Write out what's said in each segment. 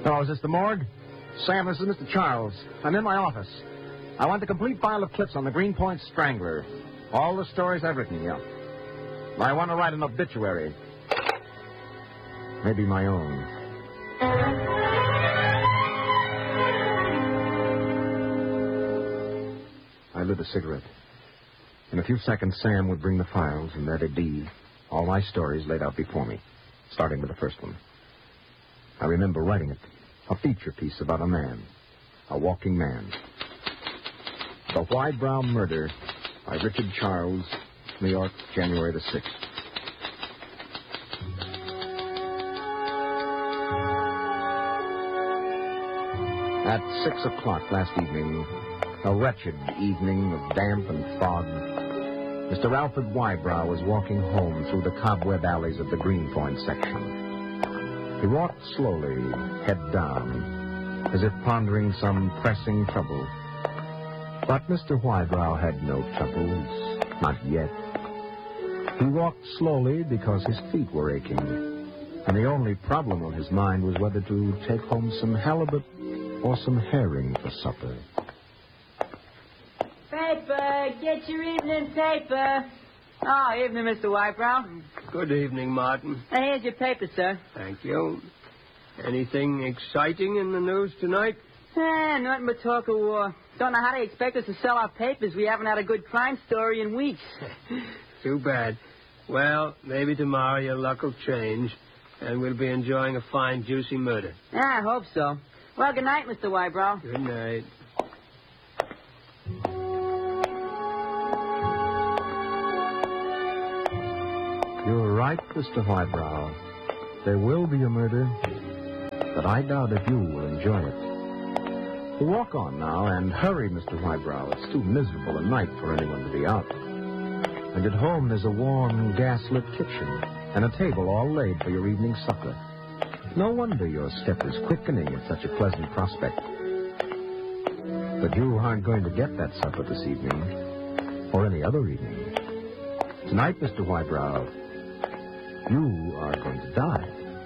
Oh, is this the morgue? Sam, this is Mr. Charles. I'm in my office. I want the complete file of clips on the Greenpoint Strangler. All the stories I've written, yeah. I want to write an obituary. Maybe my own. I lit a cigarette. In a few seconds, Sam would bring the files, and there they'd be, all my stories laid out before me, starting with the first one. I remember writing it, a feature piece about a man, a walking man. The Whybrow Murder by Richard Charles, New York, January the 6th. At 6 o'clock last evening, a wretched evening of damp and fog, Mr. Alfred Whybrow was walking home through the cobweb alleys of the Greenpoint section. He walked slowly, head down, as if pondering some pressing trouble. But Mr. Whybrow had no troubles, not yet. He walked slowly because his feet were aching, and the only problem on his mind was whether to take home some halibut or some herring for supper. Paper! Get your evening paper! Oh, evening, Mr. Whybrow. Good evening, Martin. Here's your paper, sir. Thank you. Anything exciting in the news tonight? Nothing but talk of war. Don't know how they expect us to sell our papers. We haven't had a good crime story in weeks. Too bad. Well, maybe tomorrow your luck will change, and we'll be enjoying a fine, juicy murder. I hope so. Well, good night, Mr. Whybrow. Good night. You're right, Mr. Whybrow. There will be a murder, but I doubt if you will enjoy it. Walk on now and hurry, Mr. Whybrow. It's too miserable a night for anyone to be out. And at home there's a warm, gas-lit kitchen and a table all laid for your evening supper. No wonder your step is quickening at such a pleasant prospect. But you aren't going to get that supper this evening, or any other evening. Tonight, Mr. Whybrow, you are going to die.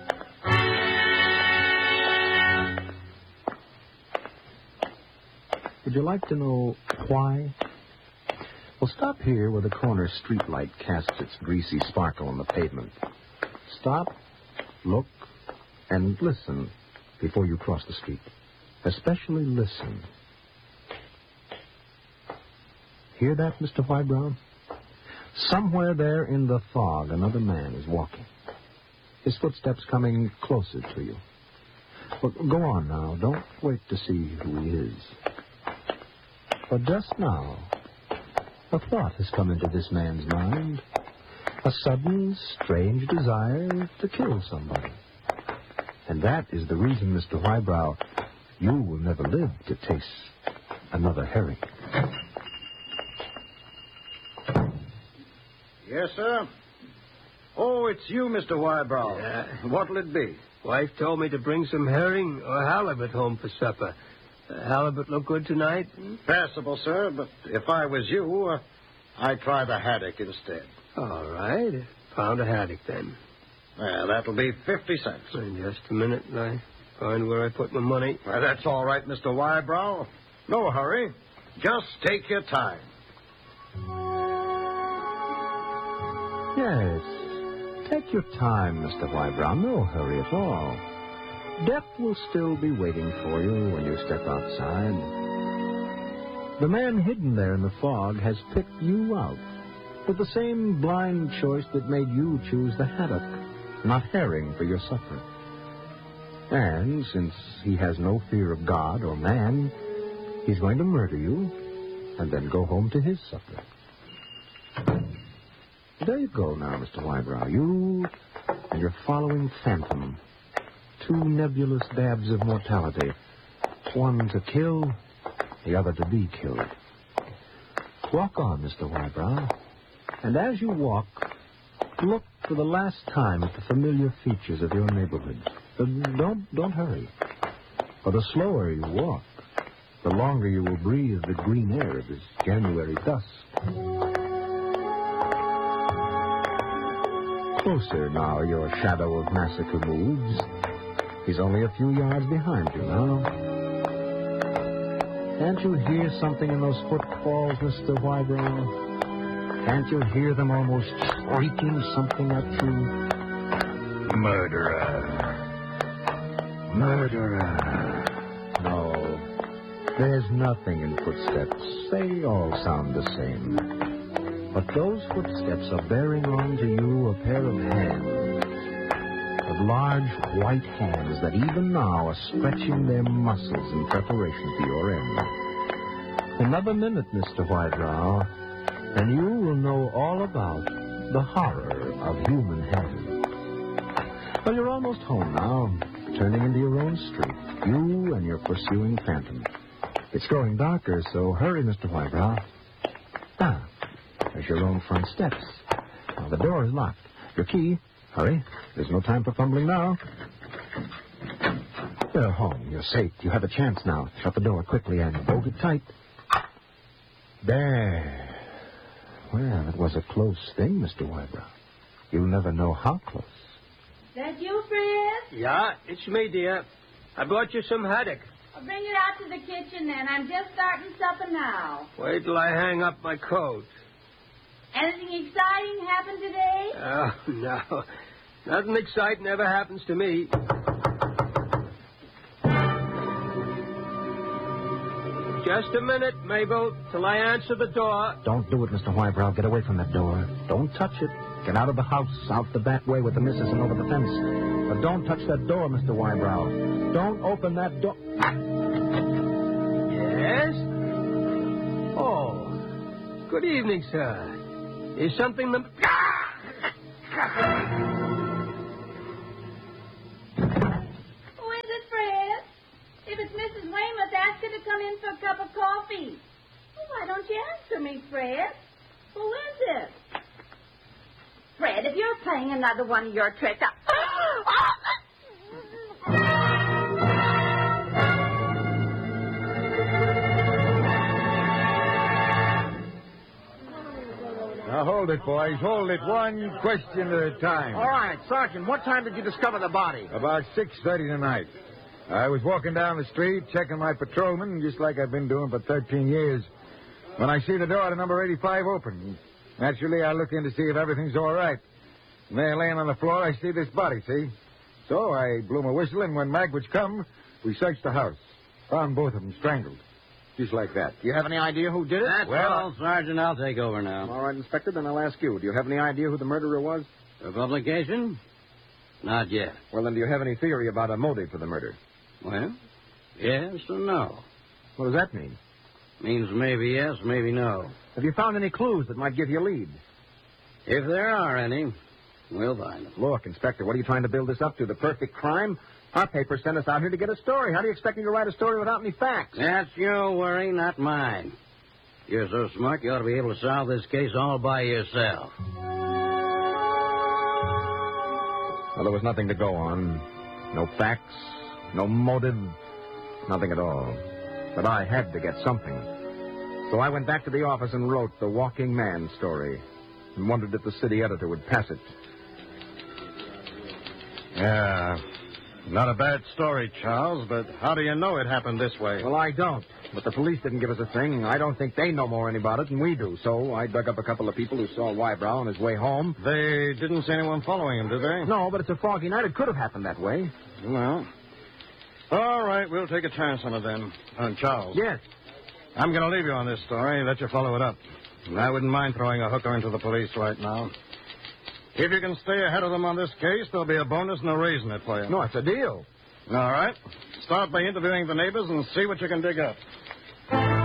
Would you like to know why? Well, stop here where the corner streetlight casts its greasy sparkle on the pavement. Stop, look, and listen before you cross the street. Especially listen. Hear that, Mr. Whybrow? Somewhere there in the fog, another man is walking. His footsteps coming closer to you. Well, go on now. Don't wait to see who he is. But just now, a thought has come into this man's mind. A sudden, strange desire to kill somebody. And that is the reason, Mr. Whybrow, you will never live to taste another herring. Yes, sir? Oh, it's you, Mr. Whybrow. Yeah. What'll it be? Wife told me to bring some herring or halibut home for supper. Halibut look good tonight? Passable, sir, but if I was you, I'd try the haddock instead. All right. Pound of haddock, then. Well, that'll be 50 cents. In just a minute, I find where I put my money. Well, that's all right, Mr. Whybrow. No hurry. Just take your time. Yes, take your time, Mr. Whybrow. No hurry at all. Death will still be waiting for you when you step outside. The man hidden there in the fog has picked you out with the same blind choice that made you choose the haddock, not herring, for your supper. And since he has no fear of God or man, he's going to murder you and then go home to his supper. There you go now, Mr. Whybrow. You and your following phantom. Two nebulous dabs of mortality. One to kill, the other to be killed. Walk on, Mr. Whybrow. And as you walk, look for the last time at the familiar features of your neighborhood. Don't hurry. For the slower you walk, the longer you will breathe the green air of this January dusk. Closer now your shadow of massacre moves, He's only a few yards behind you now. Can't you hear something in those footfalls, Mr. Whybrow? Can't you hear them almost shrieking something at you? Murderer. Murderer. No, there's nothing in footsteps. They all sound the same. But those footsteps are bearing on to you a pair of hands. Of large white hands that even now are stretching their muscles in preparation for your end. Another minute, Mr. Whybrow, and you will know all about the horror of human hands. Well, you're almost home now, turning into your own street, you and your pursuing phantom. It's growing darker, so hurry, Mr. Whybrow. Ah, there's your own front steps. Now, the door is locked. Your key. Hurry. There's no time for fumbling now. You're home. You're safe. You have a chance now. Shut the door quickly and bolt it tight. There. Well, it was a close thing, Mr. Whybrow. You'll never know how close. That you, Fred? Yeah, it's me, dear. I brought you some haddock. I'll bring it out to the kitchen then. I'm just starting supper now. Wait till I hang up my coat. Anything exciting happened today? Oh, no. Nothing exciting ever happens to me. Just a minute, Mabel, till I answer the door. Don't do it, Mr. Whybrow. Get away from that door. Don't touch it. Get out of the house, out the back way with the missus and over the fence. But don't touch that door, Mr. Whybrow. Don't open that door. Yes? Oh, good evening, sir. Is something the... Who is it, Fred? If it's Mrs. Weymouth, ask her to come in for a cup of coffee. Well, why don't you answer me, Fred? Who is it? Fred, if you're playing another one of your tricks, Now, hold it, boys. Hold it. One question at a time. All right, Sergeant, what time did you discover the body? About 6:30 tonight. I was walking down the street, checking my patrolman, just like I've been doing for 13 years, when I see the door to number 85 open. Naturally, I look in to see if everything's all right. And there, laying on the floor, I see this body, see? So I blew my whistle, and when Magwitch come, we searched the house. Found both of them strangled. Just like that. Do you have any idea who did it? That's all, Sergeant. I'll take over now. All right, Inspector, then I'll ask you. Do you have any idea who the murderer was? The publication? Not yet. Well, then, do you have any theory about a motive for the murder? Well, yes and no. What does that mean? Means maybe yes, maybe no. Have you found any clues that might give you a lead? If there are any, we'll find them. Look, Inspector, what are you trying to build this up to? The perfect crime? Our paper sent us out here to get a story. How do you expect me to write a story without any facts? That's your worry, not mine. You're so smart, you ought to be able to solve this case all by yourself. Well, there was nothing to go on. No facts, no motive, nothing at all. But I had to get something. So I went back to the office and wrote the Walking Man story and wondered if the city editor would pass it. Yeah. Not a bad story, Charles, but how do you know it happened this way? Well, I don't. But the police didn't give us a thing. I don't think they know more about it than we do. So I dug up a couple of people who saw Whybrow on his way home. They didn't see anyone following him, did they? No, but it's a foggy night. It could have happened that way. Well, all right, we'll take a chance on it then. Charles. Yes. I'm going to leave you on this story, let you follow it up. And I wouldn't mind throwing a hooker into the police right now. If you can stay ahead of them on this case, there'll be a bonus and a raise in it for you. No, it's a deal. All right. Start by interviewing the neighbors and see what you can dig up.